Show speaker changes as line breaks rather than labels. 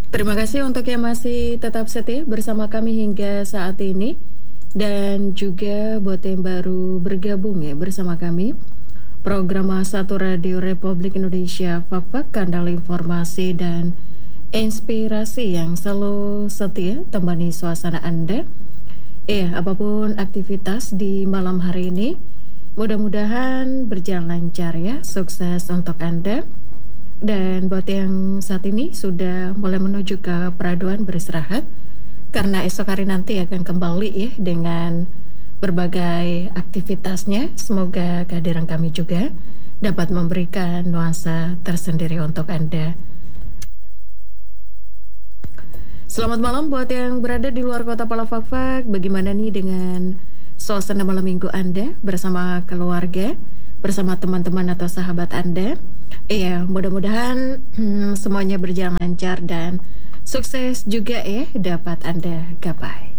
Terima kasih untuk yang masih tetap setia bersama kami hingga saat ini. Dan juga buat yang baru bergabung ya bersama kami, program Satu Radio Republik Indonesia Fak-Fak, Kandang Informasi dan Inspirasi yang selalu setia temani suasana Anda. Apapun aktivitas di malam hari ini, mudah-mudahan berjalan lancar ya, sukses untuk Anda. Dan buat yang saat ini sudah mulai menuju ke peraduan beristirahat, karena esok hari nanti akan kembali ya dengan berbagai aktivitasnya. Semoga kehadiran kami juga dapat memberikan nuansa tersendiri untuk Anda. Selamat malam buat yang berada di luar kota Palafak-Fak. Bagaimana nih dengan suasana malam minggu Anda bersama keluarga, bersama teman-teman atau sahabat Anda? Mudah-mudahan semuanya berjalan lancar dan sukses juga dapat Anda gapai.